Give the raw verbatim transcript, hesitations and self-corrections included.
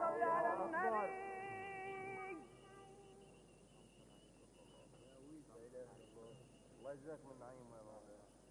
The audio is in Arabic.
صلي على النبي. الله يجزاك من نعيم يا